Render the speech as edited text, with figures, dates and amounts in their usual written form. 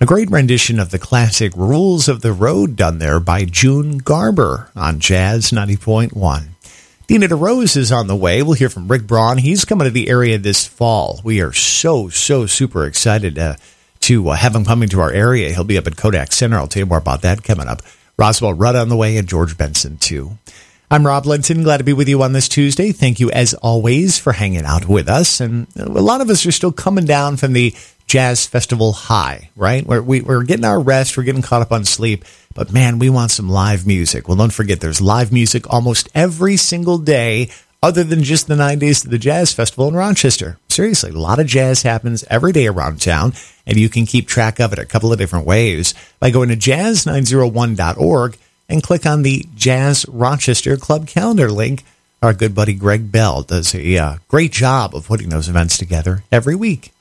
A great rendition of the classic Rules of the Road done there by June Garber on Jazz 90.1. Dina DeRose is on the way. We'll hear from Rick Braun. He's coming to the area this fall. We are so super excited to have him coming to our area. He'll be up at Kodak Center. I'll tell you more about that coming up. Roswell Rudd on the way, and George Benson, too. I'm Rob Linton. Glad to be with you on this Tuesday. Thank you, as always, for hanging out with us. And a lot of us are still coming down from the Jazz Festival high, right? We're getting our rest. We're getting caught up on sleep. But, man, we want some live music. Well, don't forget, there's live music almost every single day other than just the 9 days of the Jazz Festival in Rochester. Seriously, a lot of jazz happens every day around town, and you can keep track of it a couple of different ways by going to jazz901.org and click on the Jazz Rochester Club Calendar link. Our good buddy Greg Bell does a great job of putting those events together every week.